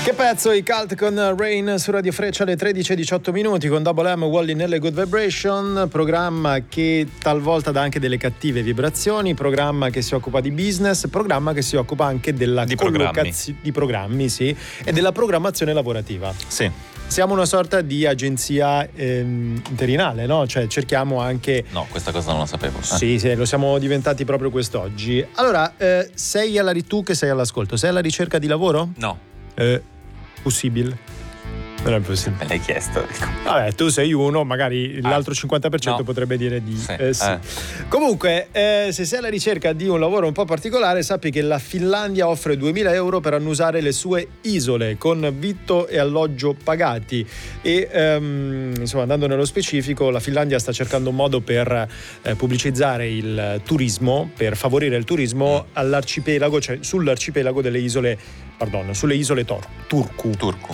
Che pezzo, i Cult con Rain su Radio Freccia alle 13:18 con Double M, Wally nelle Good Vibration, programma che talvolta dà anche delle cattive vibrazioni, programma che si occupa di business, programma che si occupa anche della collocazione di programmi, sì, e della programmazione lavorativa. Sì. Siamo una sorta di agenzia interinale, no? Cioè cerchiamo anche... No, questa cosa non la sapevo. Sì, lo siamo diventati proprio quest'oggi. Allora, tu che sei all'ascolto, sei alla ricerca di lavoro? No. Possibile? Non è possibile. Me l'hai chiesto. Vabbè, tu sei uno, magari l'altro 50% potrebbe dire di sì. Comunque, se sei alla ricerca di un lavoro un po' particolare, sappi che la Finlandia offre 2.000 euro per annusare le sue isole con vitto e alloggio pagati. E insomma, andando nello specifico, la Finlandia sta cercando un modo per pubblicizzare il turismo, per favorire il turismo all'arcipelago, cioè sull'arcipelago delle isole, sulle isole Turku.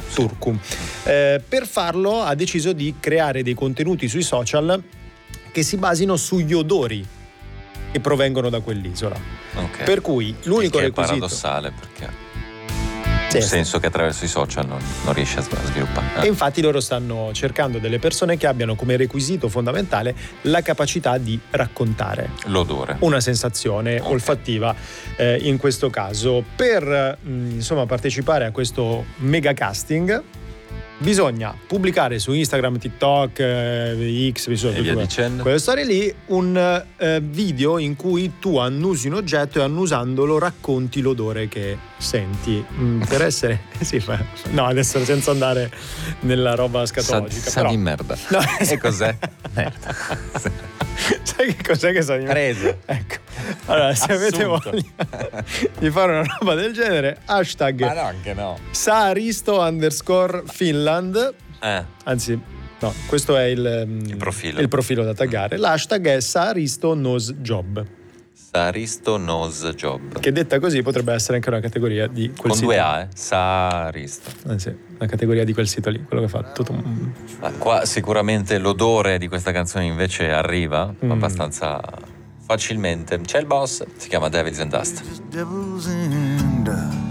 Per farlo ha deciso di creare dei contenuti sui social che si basino sugli odori che provengono da quell'isola. Okay. Per cui l'unico requisito... È paradossale perché... Nel senso che attraverso i social non riesce a sviluppare. E infatti loro stanno cercando delle persone che abbiano come requisito fondamentale la capacità di raccontare l'odore, una sensazione olfattiva in questo caso. Per partecipare a questo mega casting bisogna pubblicare su Instagram, TikTok, quelle storie lì, un video in cui tu annusi un oggetto e annusandolo racconti l'odore che senti. Per essere no, adesso senza andare nella roba scatologica, sa di merda. No, e cos'è? Merda. Sai che cos'è che sa di merda? Preso. Ecco. Allora, se avete voglia di fare una roba del genere, hashtag ma no, anche no. Saaristo_Finland. Anzi, no, questo è il profilo da taggare. L'hashtag è Saaristo knows job. Saaristo knows job. Che detta così potrebbe essere anche una categoria di quel con sito. Con 2 A, Saaristo. Sì, una categoria di quel sito lì, quello che fa tutto. Ma qua sicuramente l'odore di questa canzone invece arriva abbastanza facilmente. C'è il boss, si chiama Devils and Dust.